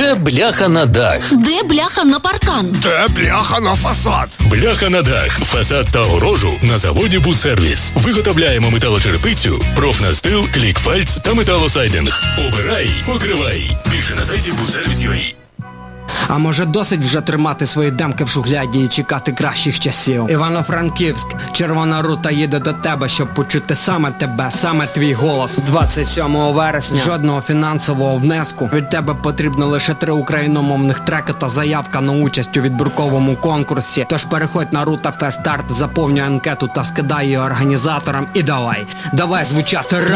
Де бляха на дах? Де бляха на паркан? Де бляха на фасад? Бляха на дах, фасад та огорожу на заводі «Будсервіс». Виготовляємо металочерепицю, профнастил, клікфальц та металосайдинг. Обирай, покривай. Більше на сайті «Будсервіс.UA». А може досить вже тримати свої демки в шухляді і чекати кращих часів? Івано-Франківськ, Червона рута їде до тебе, щоб почути саме тебе, саме твій голос. 27 вересня. Жодного фінансового внеску. Від тебе потрібно лише 3 україномовних треки та заявка на участь у відбірковому конкурсі. Тож переходь на Рута Фест Старт, заповнюй анкету та скидай її організаторам і давай звучати